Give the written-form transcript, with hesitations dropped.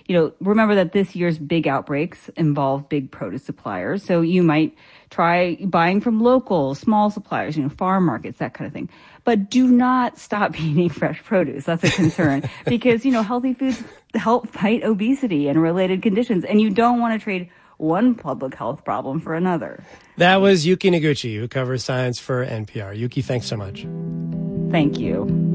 remember that this year's big outbreaks involve big produce suppliers. So you might try buying from local, small suppliers, farm markets, that kind of thing. But do not stop eating fresh produce. That's a concern because, healthy foods help fight obesity and related conditions. And you don't want to trade one public health problem for another. That was Yuki Noguchi, who covers science for NPR. Yuki, thanks so much. Thank you.